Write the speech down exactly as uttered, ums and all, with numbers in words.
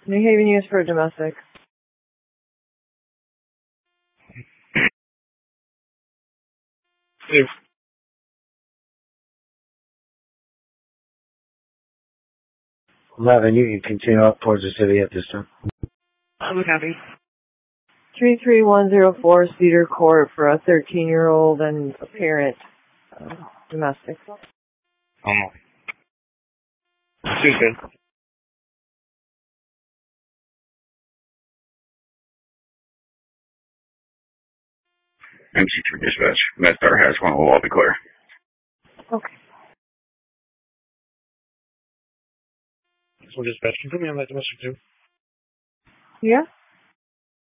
New Haven used for domestic. If eleven, you can continue up towards the city at this time. I'm happy. three three one zero four Cedar Court for a thirteen-year-old and a parent. Uh, domestic. Oh. Susan. M C three dispatch. MedStar has one. Will all be clear. Okay. So dispatch, can you put me on that domestic too? Yeah?